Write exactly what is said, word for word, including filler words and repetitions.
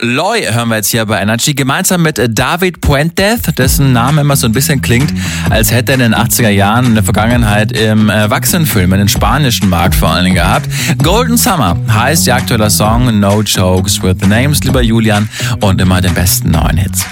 Loy hören wir jetzt hier bei Energy, gemeinsam mit David Puentes, dessen Name immer so ein bisschen klingt, als hätte er in den achtziger Jahren in der Vergangenheit im Erwachsenenfilm, in den spanischen Markt vor allen Dingen gehabt. Golden Summer heißt ihr aktueller Song, No Jokes with the Names, lieber Julian, und immer den besten neuen Hits.